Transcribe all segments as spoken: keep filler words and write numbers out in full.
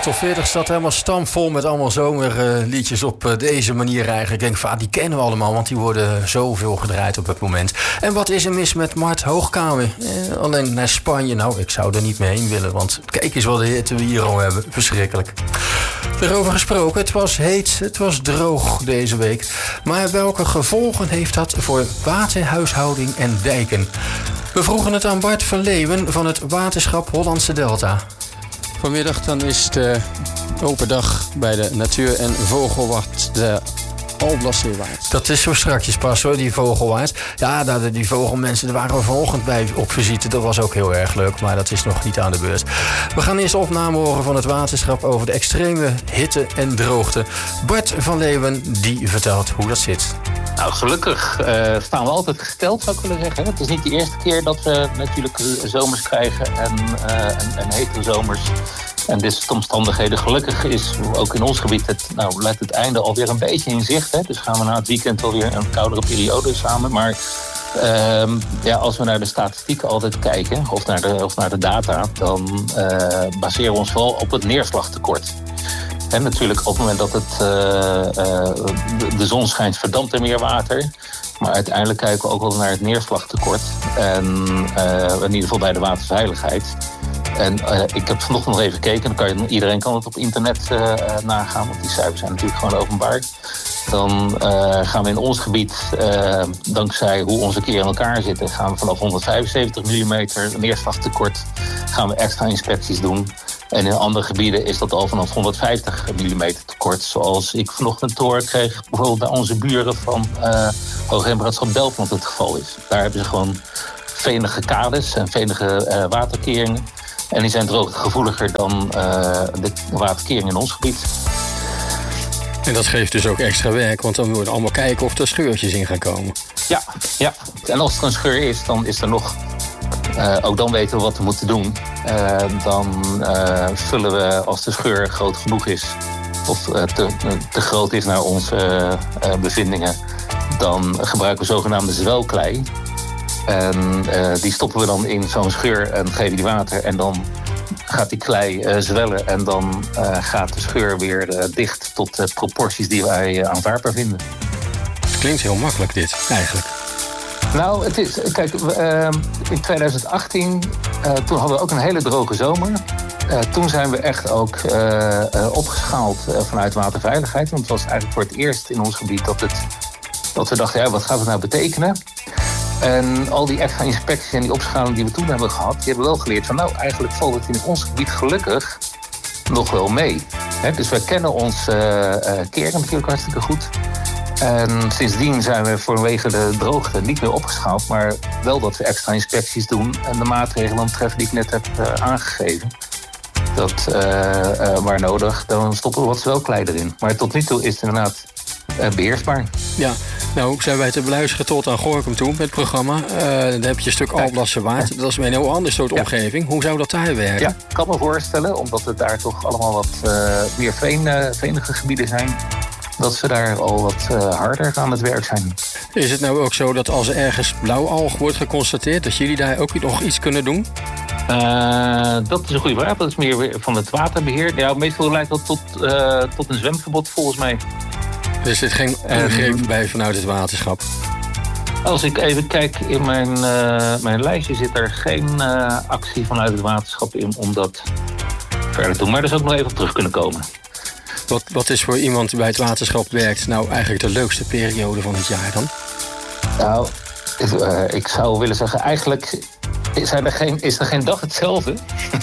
top veertig staat helemaal stampvol met allemaal zomerliedjes op uh, deze manier eigenlijk. Ik denk, van, die kennen we allemaal, want die worden zoveel gedraaid op het moment. En wat is er mis met Mart Hoogkamer? Eh, alleen naar Spanje, nou, ik zou er niet mee heen willen, want kijk eens wat de hitte we hier al hebben. Verschrikkelijk. Erover gesproken, het was heet, het was droog deze week. Maar welke gevolgen heeft dat voor waterhuishouding en dijken? We vroegen het aan Bart van Leeuwen van het Waterschap Hollandse Delta. Vanmiddag dan is de open dag bij de Natuur- en Vogelwacht de Alblasseerwaard. Dat is zo strakjes pas hoor, die Vogelwaard. Ja, daar, die vogelmensen, daar waren we vanochtend bij op visite. Dat was ook heel erg leuk, maar dat is nog niet aan de beurt. We gaan eerst opname horen van het waterschap over de extreme hitte en droogte. Bart van Leeuwen, die vertelt hoe dat zit. Nou, gelukkig uh, staan we altijd gesteld, zou ik willen zeggen. Het is niet de eerste keer dat we natuurlijk zomers krijgen en, uh, en, en hete zomers. En dit soort omstandigheden. Gelukkig is ook in ons gebied het, nou, lijkt het einde alweer een beetje in zicht. Hè? Dus gaan we na het weekend alweer een koudere periode samen. Maar uh, ja, als we naar de statistieken altijd kijken, of naar de, of naar de data, dan uh, baseren we ons vooral op het neerslagtekort. En natuurlijk op het moment dat het, uh, uh, de, de zon schijnt, verdampt er meer water. Maar uiteindelijk kijken we ook wel naar het neerslagtekort. En uh, in ieder geval bij de waterveiligheid. En uh, ik heb vanochtend nog even gekeken. Dan kan je, iedereen kan het op internet uh, nagaan. Want die cijfers zijn natuurlijk gewoon openbaar. Dan uh, gaan we in ons gebied, uh, dankzij hoe onze keren in elkaar zitten, gaan we vanaf honderdvijfenzeventig millimeter neerslagtekort gaan we extra inspecties doen. En in andere gebieden is dat al vanaf honderdvijftig millimeter tekort. Zoals ik vanochtend te horen kreeg, bijvoorbeeld bij onze buren van uh, Hoogheemraadschap Beltland het geval is. Daar hebben ze gewoon venige kades en venige uh, waterkeringen. En die zijn droogtegevoeliger dan uh, de waterkering in ons gebied. En dat geeft dus ook extra werk, want dan moeten we allemaal kijken of er scheurtjes in gaan komen. Ja, ja. En als er een scheur is, dan is er nog... Uh, ook dan weten we wat we moeten doen. Uh, dan uh, vullen we, als de scheur groot genoeg is, of uh, te, te groot is naar onze uh, uh, bevindingen, dan gebruiken we zogenaamde zwelklei. En uh, die stoppen we dan in zo'n scheur en geven die water. En dan gaat die klei uh, zwellen en dan uh, gaat de scheur weer uh, dicht tot de proporties die wij uh, aanvaardbaar vinden. Het klinkt heel makkelijk dit, eigenlijk. Nou, het is, kijk, uh, in twintig achttien, uh, toen hadden we ook een hele droge zomer. Uh, toen zijn we echt ook uh, uh, opgeschaald uh, vanuit waterveiligheid. Want het was eigenlijk voor het eerst in ons gebied dat, het, dat we dachten, ja, wat gaat het nou betekenen? En al die extra inspecties en die opschaling die we toen hebben gehad, die hebben wel geleerd van, nou, eigenlijk valt het in ons gebied gelukkig nog wel mee. He, dus wij kennen ons uh, uh, keren natuurlijk hartstikke goed. En sindsdien zijn we vanwege de droogte niet meer opgeschaald, maar wel dat we extra inspecties doen en de maatregelen treffen die ik net heb uh, aangegeven. Dat uh, uh, waar nodig, dan stoppen we wat zwelklei erin. Maar tot nu toe is het inderdaad uh, beheersbaar. Ja, nou zijn wij te beluisteren tot aan Gorinchem toe met het programma. Uh, dan heb je een stuk Alblasseerwaard. Dat is weer een heel ander soort ja. omgeving. Hoe zou dat daar werken? Ja, ik kan me voorstellen, omdat het daar toch allemaal wat uh, meer veen, uh, venige gebieden zijn, dat ze daar al wat uh, harder aan het werk zijn. Is het nou ook zo dat als er ergens blauwalg wordt geconstateerd, dat jullie daar ook nog iets kunnen doen? Uh, dat is een goede vraag. Dat is meer van het waterbeheer. Ja, meestal leidt dat tot, uh, tot een zwemverbod volgens mij. Er zit geen ingreep um, bij vanuit het waterschap? Als ik even kijk in mijn, uh, mijn lijstje, zit er geen uh, actie vanuit het waterschap in om dat verder te doen. Maar daar zou ik nog even op terug kunnen komen. Wat, wat is voor iemand die bij het waterschap werkt nou eigenlijk de leukste periode van het jaar dan? Nou, ik, uh, ik zou willen zeggen, eigenlijk is er geen, is er geen dag hetzelfde.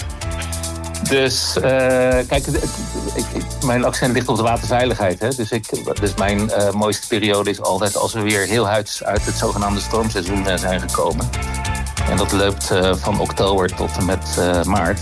Dus uh, kijk, het, ik, mijn accent ligt op de waterveiligheid. Hè? Dus, ik, dus mijn uh, mooiste periode is altijd als we weer heel huids uit het zogenaamde stormseizoen uh, zijn gekomen. En dat loopt uh, van oktober tot en met uh, maart.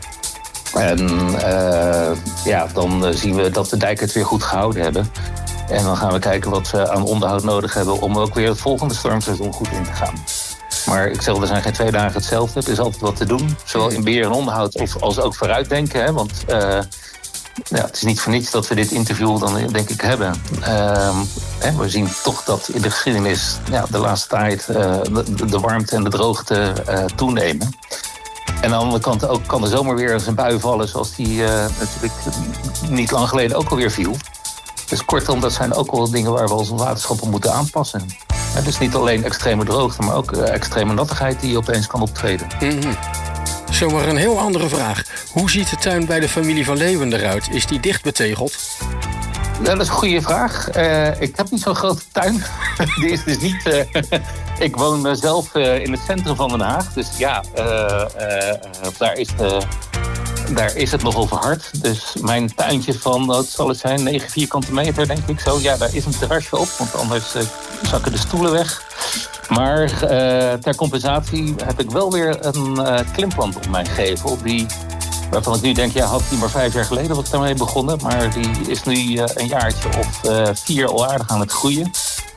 En uh, ja, dan uh, zien we dat de dijken het weer goed gehouden hebben. En dan gaan we kijken wat we aan onderhoud nodig hebben om ook weer het volgende stormseizoen goed in te gaan. Maar ik zeg, er zijn geen twee dagen hetzelfde. Er is altijd wat te doen. Zowel in beheer en onderhoud of, als ook vooruitdenken. Hè? Want uh, ja, het is niet voor niets dat we dit interview dan denk ik hebben. Uh, hè, we zien toch dat in de geschiedenis ja, de laatste tijd uh, de, de warmte en de droogte uh, toenemen. aan de andere kant ook kan de zomer weer eens een bui vallen, zoals die uh, natuurlijk niet lang geleden ook alweer viel. Dus kortom, dat zijn ook wel dingen waar we onze waterschappen moeten aanpassen. Ja, dus niet alleen extreme droogte, maar ook uh, extreme nattigheid die opeens kan optreden. Mm-hmm. Zomaar een heel andere vraag. Hoe ziet de tuin bij de familie van Leeuwen eruit? Is die dicht betegeld? Ja, dat is een goede vraag. Uh, ik heb niet zo'n grote tuin. Die is dus niet... Uh, ik woon zelf uh, in het centrum van Den Haag. Dus ja, uh, uh, daar, is de, daar is het nogal verhard. Dus mijn tuintje van, wat zal het zijn, negen vierkante meter, denk ik zo. Ja, daar is een terrasje op, want anders uh, zakken de stoelen weg. Maar uh, ter compensatie heb ik wel weer een uh, klimplant op mijn gevel. Die, waarvan ik nu denk, ja, had die maar vijf jaar geleden was ik daarmee begonnen. Maar die is nu uh, een jaartje of uh, vier al aardig aan het groeien.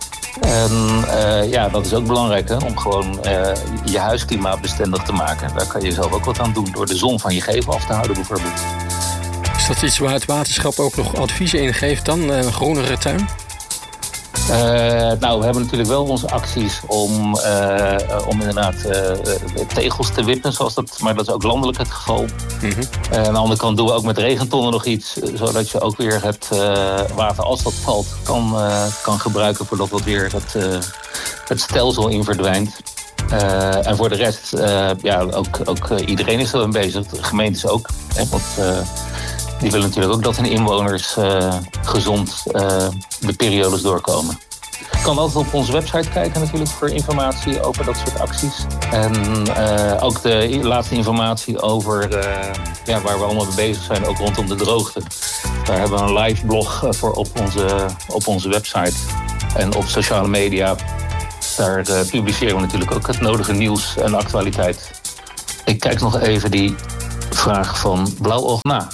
En uh, ja, dat is ook belangrijk, hè, om gewoon uh, je huis klimaatbestendig te maken. Daar kan je zelf ook wat aan doen door de zon van je gevel af te houden bijvoorbeeld. Is dat iets waar het waterschap ook nog adviezen in geeft dan? Een groenere tuin? Uh, nou, we hebben natuurlijk wel onze acties om, uh, om inderdaad uh, tegels te wippen, zoals dat, maar dat is ook landelijk het geval. Mm-hmm. Uh, aan de andere kant doen we ook met regentonnen nog iets, zodat je ook weer het uh, water als dat valt kan, uh, kan gebruiken voordat dat weer het, uh, het stelsel in verdwijnt. Uh, en voor de rest, uh, ja, ook, ook uh, iedereen is er bezig, de gemeentes ook. Hè, want, uh, die willen natuurlijk ook dat hun inwoners uh, gezond uh, de periodes doorkomen. Je kan altijd op onze website kijken natuurlijk voor informatie over dat soort acties. En uh, ook de laatste informatie over uh, ja, waar we allemaal mee bezig zijn, ook rondom de droogte. Daar hebben we een live blog voor op onze, op onze website en op sociale media. Daar uh, publiceren we natuurlijk ook het nodige nieuws en actualiteit. Ik kijk nog even die vraag van Blauwoog na.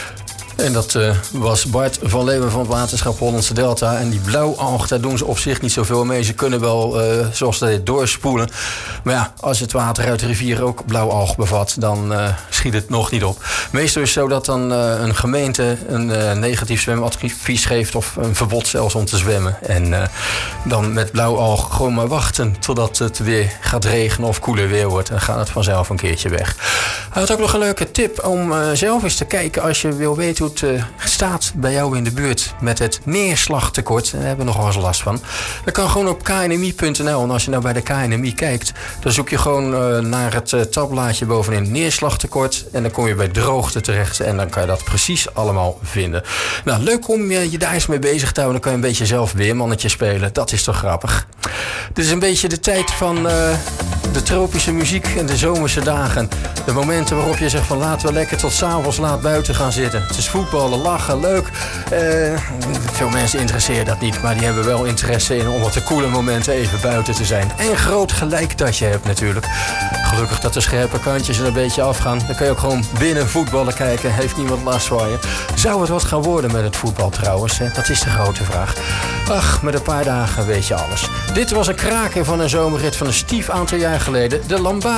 En dat uh, was Bart van Leeuwen van het waterschap Hollandse Delta. En die blauwalg, daar doen ze op zich niet zoveel mee. Ze kunnen wel, uh, zoals ze dit, doorspoelen. Maar ja, als het water uit de rivier ook blauwalg bevat, dan uh, schiet het nog niet op. Meestal is het zo dat dan uh, een gemeente een uh, negatief zwemadvies geeft of een verbod zelfs om te zwemmen. En uh, dan met blauwalg gewoon maar wachten totdat het weer gaat regenen of koeler weer wordt. En dan gaat het vanzelf een keertje weg. Hij had ook nog een leuke tip om uh, zelf eens te kijken als je wil weten hoe het uh, staat bij jou in de buurt met het neerslagtekort. Daar hebben we nog wel eens last van. Dat kan gewoon op k n m i punt n l. En als je nou bij de K N M I kijkt, dan zoek je gewoon uh, naar het uh, tabblaadje bovenin neerslagtekort. En dan kom je bij droogte terecht. En dan kan je dat precies allemaal vinden. Nou, leuk om uh, je daar eens mee bezig te houden. Dan kan je een beetje zelf weermannetje spelen. Dat is toch grappig. Dit is een beetje de tijd van uh, de tropische muziek en de zomerse dagen. De momenten waarop je zegt van laten we lekker tot 's avonds laat buiten gaan zitten. Het is voetballen, lachen, leuk. Uh, veel mensen interesseren dat niet, maar die hebben wel interesse in om op de coole momenten even buiten te zijn. En groot gelijk dat je hebt natuurlijk. Gelukkig dat de scherpe kantjes er een beetje afgaan. Dan kan je ook gewoon binnen voetballen kijken. Heeft niemand last van je. Zou het wat gaan worden met het voetbal trouwens? Hè? Dat is de grote vraag. Ach, met een paar dagen weet je alles. Dit was een kraker van een zomerrit van een stief aantal jaar geleden. De Lambada.